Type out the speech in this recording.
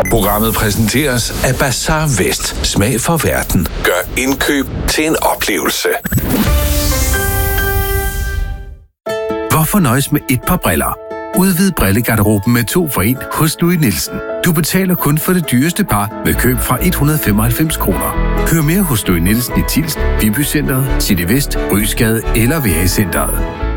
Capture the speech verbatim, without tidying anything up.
Programmet præsenteres af Bazaar Vest. Smag for verden. Gør indkøb til en oplevelse. Hvorfor nøjes med et par briller? Udvid brillegarderoben med to for en hos Louis Nielsen. Du betaler kun for det dyreste par med køb fra et hundrede og femoghalvfems kroner. Hør mere hos Louis Nielsen i Tilst, Viby Centret, City Vest, Rysgade eller V A Centret.